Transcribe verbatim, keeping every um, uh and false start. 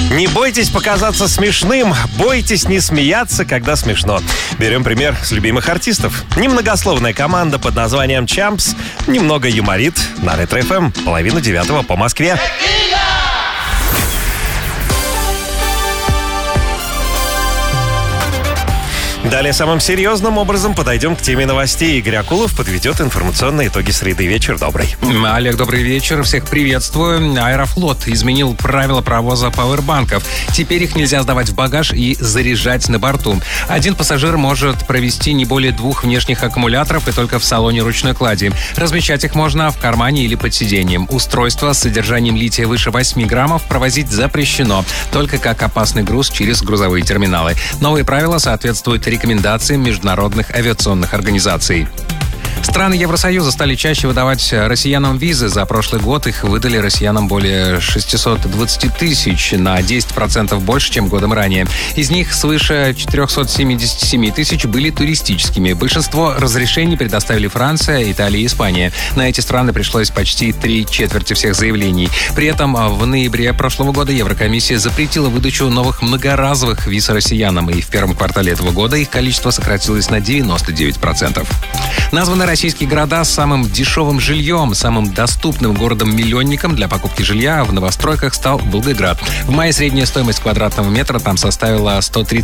Не бойтесь показаться смешным, бойтесь не смеяться, когда смешно. Берем пример с любимых артистов. Немногословная команда под названием Champs немного юморит на Ретро эф эм. Половина девятого по Москве. Далее самым серьезным образом подойдем к теме новостей. Игорь Акулов подведет информационные итоги среды. Вечер добрый. Олег, добрый вечер. Всех приветствую. Аэрофлот изменил правила провоза пауэрбанков. Теперь их нельзя сдавать в багаж и заряжать на борту. Один пассажир может провести не более двух внешних аккумуляторов и только в салоне ручной клади. Размещать их можно в кармане или под сиденьем. Устройство с содержанием лития выше восьми граммов провозить запрещено. Только как опасный груз через грузовые терминалы. Новые правила соответствуют рекомендациям международных авиационных организаций. Страны Евросоюза стали чаще выдавать россиянам визы. За прошлый год их выдали россиянам более шестьсот двадцать тысяч, на десять процентов больше, чем годом ранее. Из них свыше четыреста семьдесят семь тысяч были туристическими. Большинство разрешений предоставили Франция, Италия и Испания. На эти страны пришлось почти три четверти всех заявлений. При этом в ноябре прошлого года Еврокомиссия запретила выдачу новых многоразовых виз россиянам, и в первом квартале этого года их количество сократилось на девяносто девять процентов. Названы российские города с самым дешевым жильем. Самым доступным городом-миллионником для покупки жилья в новостройках стал Волгоград. В мае средняя стоимость квадратного метра там составила сто тридцать